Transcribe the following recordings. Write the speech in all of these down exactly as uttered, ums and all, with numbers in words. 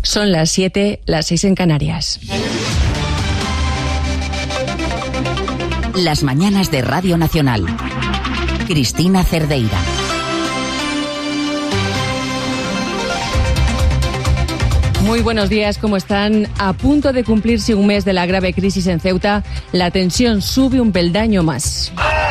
Son las siete, las seis en Canarias. Las mañanas de Radio Nacional. Cristina Cerdeira. Muy buenos días, ¿cómo están? A punto de cumplirse un mes de la grave crisis en Ceuta, la tensión sube un peldaño más.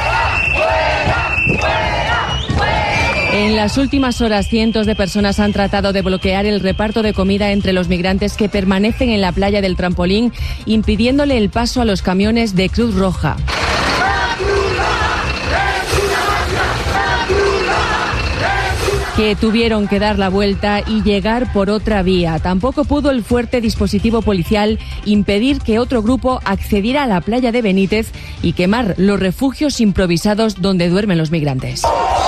En las últimas horas, cientos de personas han tratado de bloquear el reparto de comida entre los migrantes que permanecen en la playa del Trampolín, impidiéndole el paso a los camiones de Cruz Roja. Que tuvieron que dar la vuelta y llegar por otra vía. Tampoco pudo el fuerte dispositivo policial impedir que otro grupo accediera a la playa de Benítez y quemar los refugios improvisados donde duermen los migrantes.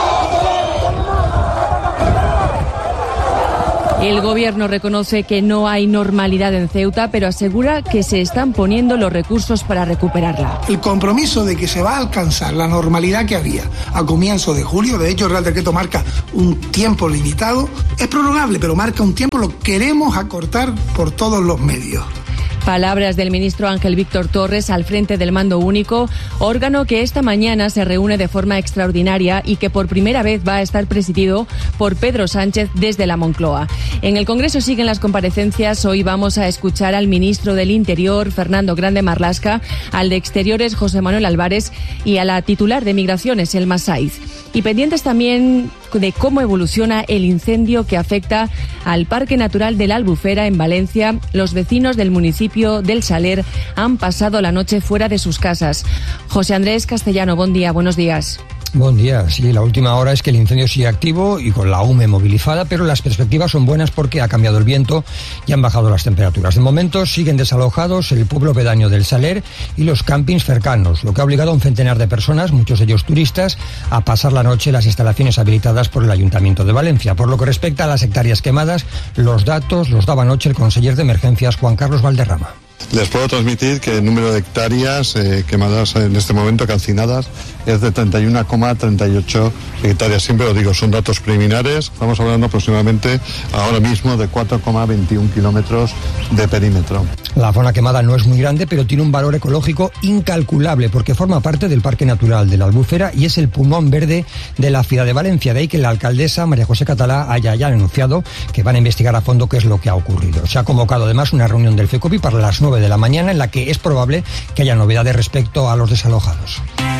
El gobierno reconoce que no hay normalidad en Ceuta, pero asegura que se están poniendo los recursos para recuperarla. El compromiso de que se va a alcanzar la normalidad que había a comienzos de julio, de hecho el Real Decreto marca un tiempo limitado, es prorrogable, pero marca un tiempo, lo queremos acortar por todos los medios. Palabras del ministro Ángel Víctor Torres al frente del Mando Único, órgano que esta mañana se reúne de forma extraordinaria y que por primera vez va a estar presidido por Pedro Sánchez desde la Moncloa. En el Congreso siguen las comparecencias. Hoy vamos a escuchar al ministro del Interior, Fernando Grande Marlaska, al de Exteriores, José Manuel Álvarez, y a la titular de Migraciones, Elma Saiz. Y pendientes también de cómo evoluciona el incendio que afecta al Parque Natural de la Albufera en Valencia. Los vecinos del municipio del Saler han pasado la noche fuera de sus casas. José Andrés Castellano, buen día, buenos días. Buen día. Sí, la última hora es que el incendio sigue activo y con la hume movilizada, pero las perspectivas son buenas porque ha cambiado el viento y han bajado las temperaturas. De momento siguen desalojados el pueblo pedaño del Saler y los campings cercanos, lo que ha obligado a un centenar de personas, muchos de ellos turistas, a pasar la noche en las instalaciones habilitadas por el Ayuntamiento de Valencia. Por lo que respecta a las hectáreas quemadas, los datos los daba anoche el conseller de Emergencias, Juan Carlos Valderrama. Les puedo transmitir que el número de hectáreas eh, quemadas en este momento, calcinadas, es de treinta y uno coma treinta y ocho hectáreas. Siempre lo digo, son datos preliminares. Estamos hablando aproximadamente ahora mismo de cuatro coma veintiún kilómetros de perímetro. La zona quemada no es muy grande, pero tiene un valor ecológico incalculable porque forma parte del Parque Natural de la Albufera y es el pulmón verde de la ciudad de Valencia. De ahí que la alcaldesa, María José Catalá, haya ya anunciado que van a investigar a fondo qué es lo que ha ocurrido. Se ha convocado además una reunión del FECOPI para las nueve de la mañana en la que es probable que haya novedades respecto a los desalojados.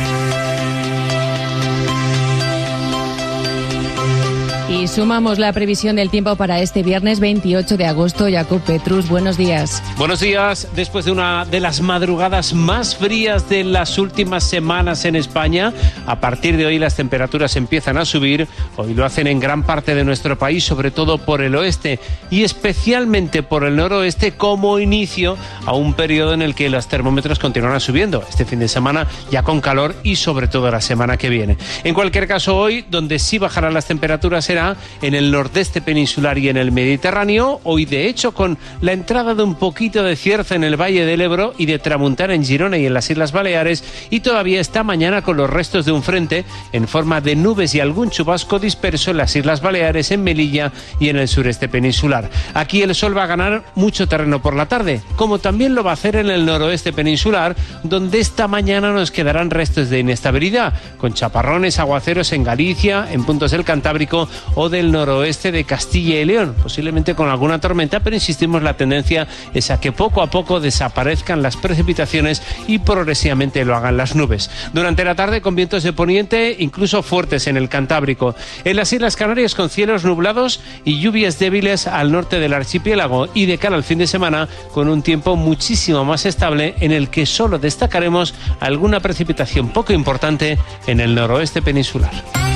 Y sumamos la previsión del tiempo para este viernes veintiocho de agosto. Jacob Petrus, buenos días. Buenos días. Después de una de las madrugadas más frías de las últimas semanas en España, a partir de hoy las temperaturas empiezan a subir. Hoy lo hacen en gran parte de nuestro país, sobre todo por el oeste y especialmente por el noroeste, como inicio a un periodo en el que los termómetros continuarán subiendo. Este fin de semana ya con calor y sobre todo la semana que viene. En cualquier caso, hoy donde sí bajarán las temperaturas será en el nordeste peninsular y en el Mediterráneo. Hoy, de hecho, con la entrada de un poquito de cierzo en el Valle del Ebro y de tramuntana en Girona y en las Islas Baleares, y todavía esta mañana con los restos de un frente en forma de nubes y algún chubasco disperso en las Islas Baleares, en Melilla y en el sureste peninsular. Aquí el sol va a ganar mucho terreno por la tarde, como también lo va a hacer en el noroeste peninsular, donde esta mañana nos quedarán restos de inestabilidad, con chaparrones, aguaceros en Galicia, en puntos del Cantábrico o del noroeste de Castilla y León, posiblemente con alguna tormenta, pero insistimos, la tendencia es a que poco a poco desaparezcan las precipitaciones y progresivamente lo hagan las nubes. Durante la tarde con vientos de poniente, incluso fuertes en el Cantábrico. En las Islas Canarias con cielos nublados y lluvias débiles al norte del archipiélago, y de cara al fin de semana con un tiempo muchísimo más estable en el que solo destacaremos alguna precipitación poco importante en el noroeste peninsular.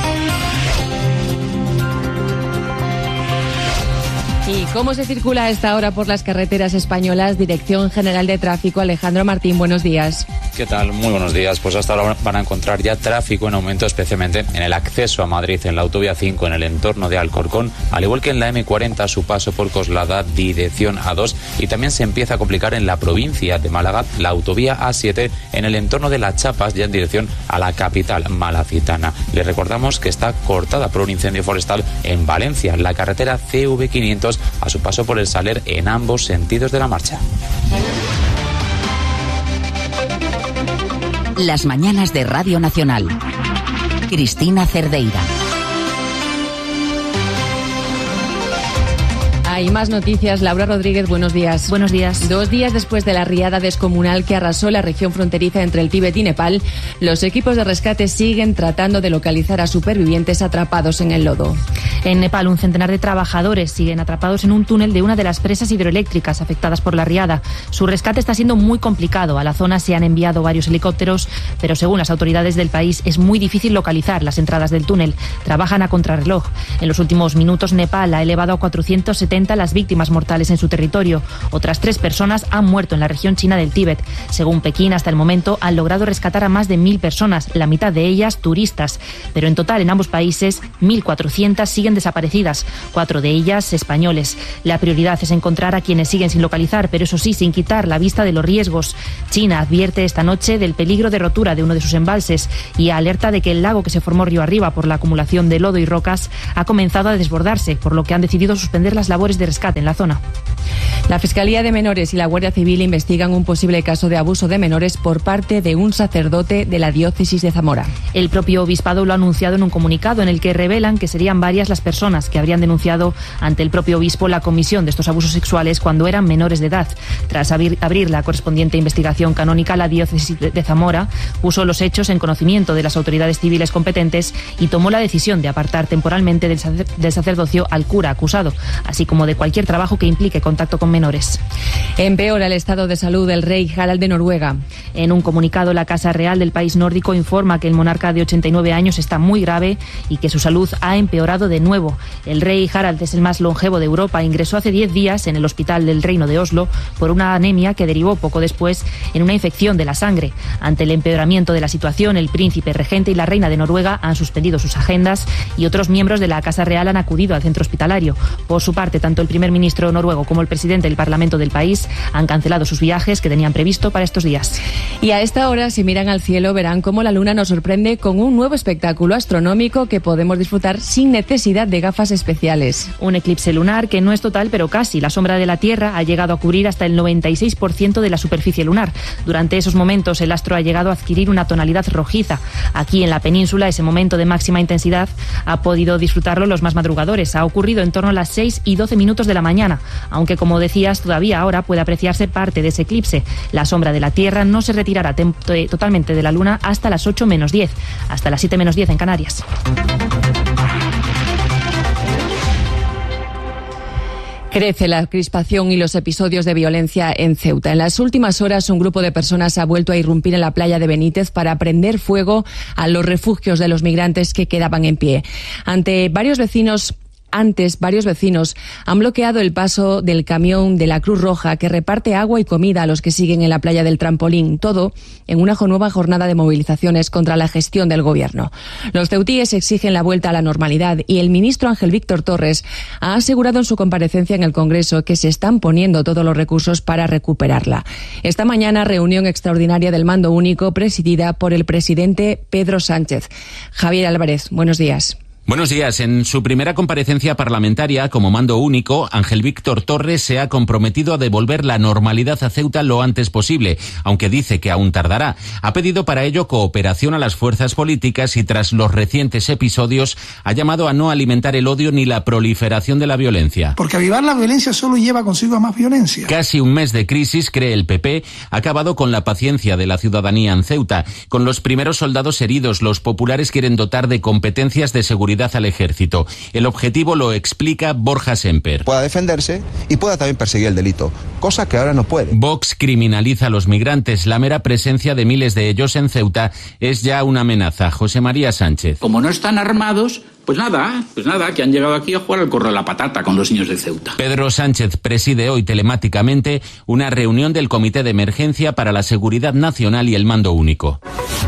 ¿Y cómo se circula a esta hora por las carreteras españolas? Dirección General de Tráfico, Alejandro Martín, buenos días. ¿Qué tal? Muy buenos días. Pues hasta ahora van a encontrar ya tráfico en aumento, especialmente en el acceso a Madrid, en la autovía cinco, en el entorno de Alcorcón, al igual que en la eme cuarenta, a su paso por Coslada, dirección a dos, y también se empieza a complicar en la provincia de Málaga, la autovía a siete, en el entorno de Las Chapas, ya en dirección a la capital malacitana. Les recordamos que está cortada por un incendio forestal en Valencia, la carretera ce ve quinientos, a su paso por el Saler, en ambos sentidos de la marcha. Las mañanas de Radio Nacional. Cristina Cerdeira. Hay más noticias. Laura Rodríguez, buenos días. Buenos días. Dos días después de la riada descomunal que arrasó la región fronteriza entre el Tíbet y Nepal, los equipos de rescate siguen tratando de localizar a supervivientes atrapados en el lodo. En Nepal, un centenar de trabajadores siguen atrapados en un túnel de una de las presas hidroeléctricas afectadas por la riada. Su rescate está siendo muy complicado. A la zona se han enviado varios helicópteros, pero según las autoridades del país es muy difícil localizar las entradas del túnel. Trabajan a contrarreloj. En los últimos minutos, Nepal ha elevado a cuatrocientas setenta las víctimas mortales en su territorio. Otras tres personas han muerto en la región china del Tíbet. Según Pekín, hasta el momento han logrado rescatar a más de mil personas, la mitad de ellas turistas. Pero en total, en ambos países, mil cuatrocientas siguen desaparecidas, cuatro de ellas españoles. La prioridad es encontrar a quienes siguen sin localizar, pero eso sí, sin quitar la vista de los riesgos. China advierte esta noche del peligro de rotura de uno de sus embalses y alerta de que el lago que se formó río arriba por la acumulación de lodo y rocas ha comenzado a desbordarse, por lo que han decidido suspender las labores de rescate en la zona. La Fiscalía de Menores y la Guardia Civil investigan un posible caso de abuso de menores por parte de un sacerdote de la diócesis de Zamora. El propio obispado lo ha anunciado en un comunicado en el que revelan que serían varias las personas que habrían denunciado ante el propio obispo la comisión de estos abusos sexuales cuando eran menores de edad. Tras abrir, abrir la correspondiente investigación canónica, la diócesis de Zamora puso los hechos en conocimiento de las autoridades civiles competentes y tomó la decisión de apartar temporalmente del, sacer, del sacerdocio al cura acusado, así como de cualquier trabajo que implique contacto con menores. Empeora el estado de salud del rey Harald de Noruega. En un comunicado, la Casa Real del país nórdico informa que el monarca de ochenta y nueve años está muy grave y que su salud ha empeorado de nuevo. El rey Harald es el más longevo de Europa. Ingresó hace diez días en el hospital del Reino de Oslo por una anemia que derivó poco después en una infección de la sangre. Ante el empeoramiento de la situación, el príncipe regente y la reina de Noruega han suspendido sus agendas y otros miembros de la Casa Real han acudido al centro hospitalario. Por su parte, tanto el primer ministro noruego como el presidente del Parlamento del país han cancelado sus viajes que tenían previsto para estos días. Y a esta hora, si miran al cielo, verán cómo la luna nos sorprende con un nuevo espectáculo astronómico que podemos disfrutar sin necesidad de gafas especiales. Un eclipse lunar que no es total, pero casi. La sombra de la Tierra ha llegado a cubrir hasta el noventa y seis por ciento de la superficie lunar. Durante esos momentos, el astro ha llegado a adquirir una tonalidad rojiza. Aquí en la península, ese momento de máxima intensidad ha podido disfrutarlo los más madrugadores. Ha ocurrido en torno a las seis y doce minutos de la mañana, aunque como decías, todavía ahora puede apreciarse parte de ese eclipse. La sombra de la Tierra no se retirará totalmente de la Luna hasta las ocho menos diez, hasta las siete menos diez en Canarias. Crece la crispación y los episodios de violencia en Ceuta. En las últimas horas, un grupo de personas ha vuelto a irrumpir en la playa de Benítez para prender fuego a los refugios de los migrantes que quedaban en pie. Ante varios vecinos Antes, varios vecinos han bloqueado el paso del camión de la Cruz Roja que reparte agua y comida a los que siguen en la playa del Trampolín, todo en una nueva jornada de movilizaciones contra la gestión del gobierno. Los ceutíes exigen la vuelta a la normalidad y el ministro Ángel Víctor Torres ha asegurado en su comparecencia en el Congreso que se están poniendo todos los recursos para recuperarla. Esta mañana, reunión extraordinaria del Mando Único presidida por el presidente Pedro Sánchez. Javier Álvarez, buenos días. Buenos días. En su primera comparecencia parlamentaria como mando único, Ángel Víctor Torres se ha comprometido a devolver la normalidad a Ceuta lo antes posible, aunque dice que aún tardará. Ha pedido para ello cooperación a las fuerzas políticas y tras los recientes episodios ha llamado a no alimentar el odio ni la proliferación de la violencia. Porque avivar la violencia solo lleva consigo a más violencia. Casi un mes de crisis, cree el P P, ha acabado con la paciencia de la ciudadanía en Ceuta. Con los primeros soldados heridos, los populares quieren dotar de competencias de seguridad seguridad al ejército. El objetivo lo explica Borja Semper. Pueda defenderse y pueda también perseguir el delito, cosa que ahora no puede. Vox criminaliza a los migrantes. La mera presencia de miles de ellos en Ceuta es ya una amenaza. José María Sánchez. Como no están armados, pues nada, pues nada, que han llegado aquí a jugar al corro de la patata con los niños de Ceuta. Pedro Sánchez preside hoy telemáticamente una reunión del Comité de Emergencia para la Seguridad Nacional y el Mando Único.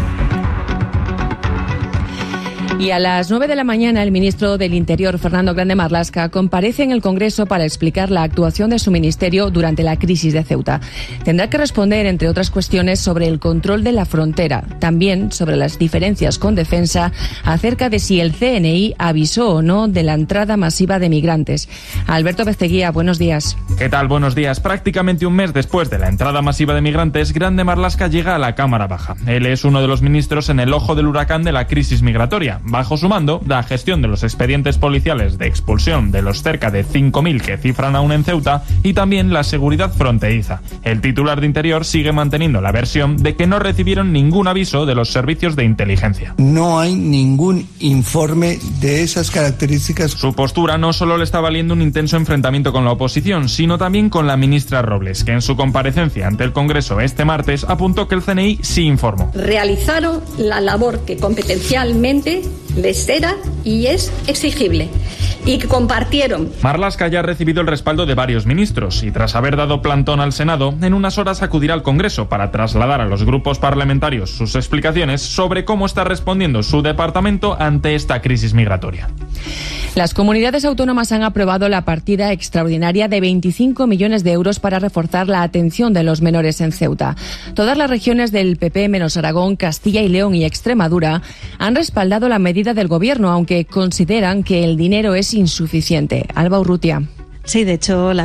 Y a las nueve de la mañana, el ministro del Interior, Fernando Grande Marlaska, comparece en el Congreso para explicar la actuación de su ministerio durante la crisis de Ceuta. Tendrá que responder, entre otras cuestiones, sobre el control de la frontera, también sobre las diferencias con Defensa acerca de si el C N I avisó o no de la entrada masiva de migrantes. Alberto Beceguía, buenos días. ¿Qué tal? Buenos días. Prácticamente un mes después de la entrada masiva de migrantes, Grande Marlaska llega a la Cámara Baja. Él es uno de los ministros en el ojo del huracán de la crisis migratoria. Bajo su mando, la gestión de los expedientes policiales de expulsión de los cerca de cinco mil que cifran aún en Ceuta y también la seguridad fronteriza. El titular de Interior sigue manteniendo la versión de que no recibieron ningún aviso de los servicios de inteligencia. No hay ningún informe de esas características. Su postura no solo le está valiendo un intenso enfrentamiento con la oposición, sino también con la ministra Robles, que en su comparecencia ante el Congreso este martes apuntó que el C N I sí informó. Realizaron la labor que competencialmente les era y es exigible y que compartieron. Marlaska ya ha recibido el respaldo de varios ministros y tras haber dado plantón al Senado, en unas horas acudirá al Congreso para trasladar a los grupos parlamentarios sus explicaciones sobre cómo está respondiendo su departamento ante esta crisis migratoria. Las comunidades autónomas han aprobado la partida extraordinaria de veinticinco millones de euros para reforzar la atención de los menores en Ceuta. Todas las regiones del P P, menos Aragón, Castilla y León y Extremadura, han respaldado la medida del Gobierno, aunque consideran que el dinero es insuficiente. Alba Urrutia. Sí, de hecho, la